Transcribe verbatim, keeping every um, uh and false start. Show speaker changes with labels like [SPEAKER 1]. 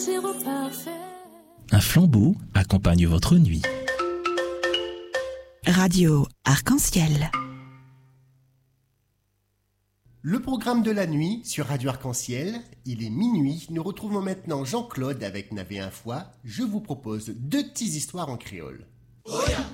[SPEAKER 1] Un flambeau accompagne votre nuit.
[SPEAKER 2] Radio Arc-en-Ciel.
[SPEAKER 3] Le programme de la nuit sur Radio Arc-en-Ciel, il est minuit. Nous retrouvons maintenant Jean-Claude avec Navé un fois. Je vous propose deux petites histoires en créole.